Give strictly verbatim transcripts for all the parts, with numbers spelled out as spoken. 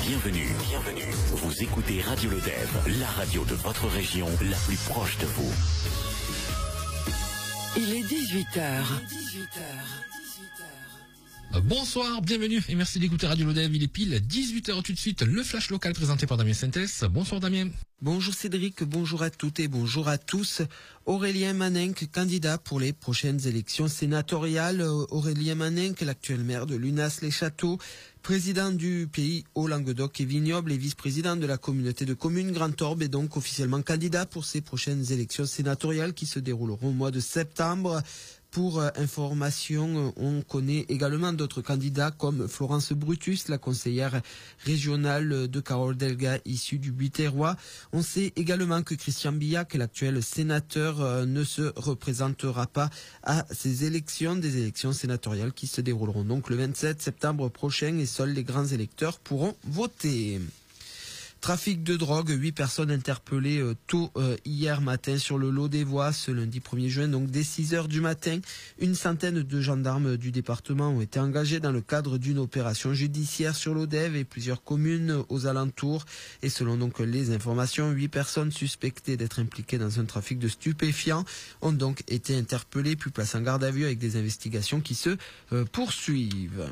Bienvenue, bienvenue. Vous écoutez Radio Lodève, la radio de votre région, la plus proche de vous. Il est dix-huit heures. Bonsoir, bienvenue et merci d'écouter Radio Lodève. Il est pile dix-huit heures tout de suite. Le flash local présenté par Damien Sintès. Bonsoir Damien. Bonjour Cédric, bonjour à toutes et bonjour à tous. Aurélien Manenc, candidat pour les prochaines élections sénatoriales. Aurélien Manenc, l'actuel maire de Lunas-les-Châteaux, président du pays au Languedoc et Vignoble et vice-président de la communauté de communes Grand Orbe, est donc officiellement candidat pour ces prochaines élections sénatoriales qui se dérouleront au mois de septembre. Pour euh, information, on connaît également d'autres candidats comme Florence Brutus, la conseillère régionale de Carole Delga issue du Buiterrois. On sait également que Christian Billac, l'actuel sénateur, euh, ne se représentera pas à ces élections, des élections sénatoriales qui se dérouleront donc le vingt-sept septembre prochain et seuls les grands électeurs pourront voter. Trafic de drogue, huit personnes interpellées euh, tôt euh, hier matin sur le Lodévois, ce lundi premier juin, donc dès six heures du matin. Une centaine de gendarmes du département ont été engagés dans le cadre d'une opération judiciaire sur Lodève et plusieurs communes aux alentours. Et selon donc les informations, huit personnes suspectées d'être impliquées dans un trafic de stupéfiants ont donc été interpellées puis placées en garde à vue avec des investigations qui se euh, poursuivent.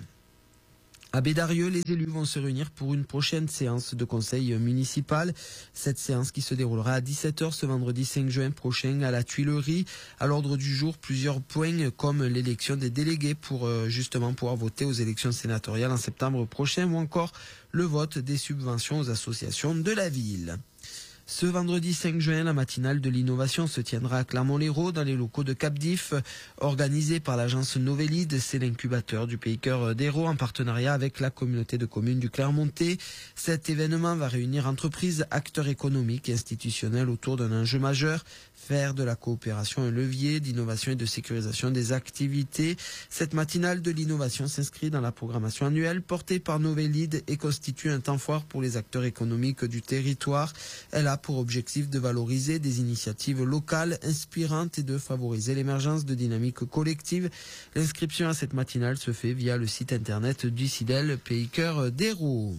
À Bédarieux, les élus vont se réunir pour une prochaine séance de conseil municipal. Cette séance qui se déroulera à dix-sept heures ce vendredi cinq juin prochain à la Tuilerie. À l'ordre du jour, plusieurs points comme l'élection des délégués pour euh, justement pouvoir voter aux élections sénatoriales en septembre prochain ou encore le vote des subventions aux associations de la ville. Ce vendredi cinq juin, la matinale de l'innovation se tiendra à Clermont-Lérault dans les locaux de Capdif, organisé par l'agence Novelide. C'est l'incubateur du Pays Cœur d'Hérault en partenariat avec la communauté de communes du Clermontais. Cet événement va réunir entreprises, acteurs économiques et institutionnels autour d'un enjeu majeur, faire de la coopération un levier d'innovation et de sécurisation des activités. Cette matinale de l'innovation s'inscrit dans la programmation annuelle portée par Novelide et constitue un temps fort pour les acteurs économiques du territoire. Elle a pour objectif de valoriser des initiatives locales inspirantes et de favoriser l'émergence de dynamiques collectives. L'inscription à cette matinale se fait via le site internet du CIDEL Pays Cœur d'Hérault.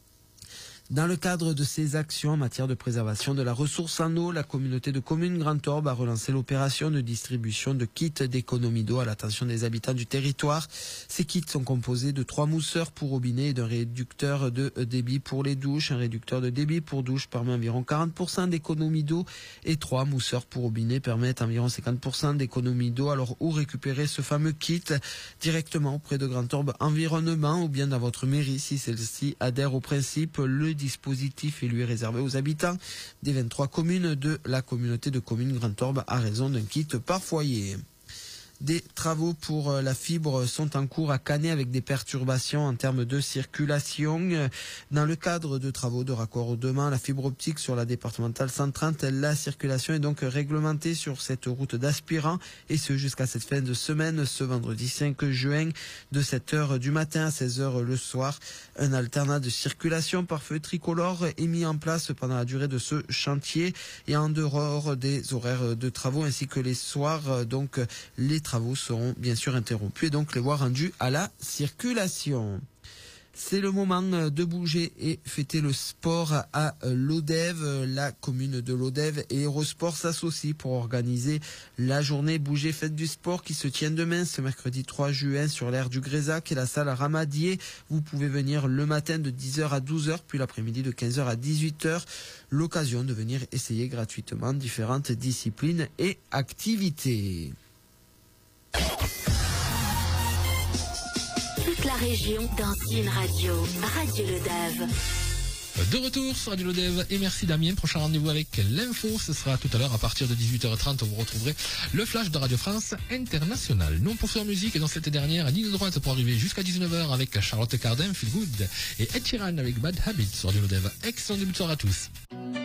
Dans le cadre de ces actions en matière de préservation de la ressource en eau, la communauté de communes Grand Orbe a relancé l'opération de distribution de kits d'économie d'eau à l'attention des habitants du territoire. Ces kits sont composés de trois mousseurs pour robinet et d'un réducteur de débit pour les douches. Un réducteur de débit pour douche permet environ quarante pour cent d'économie d'eau et trois mousseurs pour robinet permettent environ cinquante pour cent d'économie d'eau. Alors, où récupérer ce fameux kit? Directement auprès de Grand Orbe Environnement ou bien dans votre mairie si celle-ci adhère au principe. Le dispositif est lui réservé aux habitants des vingt-trois communes de la communauté de communes Grand Orbe à raison d'un kit par foyer. Des travaux pour la fibre sont en cours à Canet avec des perturbations en termes de circulation. Dans le cadre de travaux de raccordement à la fibre optique sur la départementale cent trente, la circulation est donc réglementée sur cette route d'Aspirant et ce jusqu'à cette fin de semaine, ce vendredi cinq juin, de sept heures du matin à seize heures le soir. Un alternat de circulation par feu tricolore est mis en place pendant la durée de ce chantier et en dehors des horaires de travaux ainsi que les soirs. Donc les travaux seront bien sûr interrompus et donc les voies rendues à la circulation. C'est le moment de bouger et fêter le sport à Lodève. La commune de Lodève et Eurosport s'associent pour organiser la journée Bouger Fête du Sport qui se tient demain, ce mercredi trois juin, sur l'aire du Grésac et la salle Ramadier. Vous pouvez venir le matin de dix heures à douze heures, puis l'après-midi de quinze heures à dix-huit heures. L'occasion de venir essayer gratuitement différentes disciplines et activités. Toute la région dans une radio. Radio Lodève. De retour sur Radio Lodève et merci Damien. Prochain rendez-vous avec l'info, ce sera tout à l'heure à partir de dix-huit heures trente. Vous retrouverez le flash de Radio France Internationale. Nous on poursuit en musique et dans cette dernière, ligne droite pour arriver jusqu'à dix-neuf heures avec Charlotte Cardin, Feel Good et Ed Sheeran avec Bad Habits sur Radio Lodève. Excellent début de soirée à tous.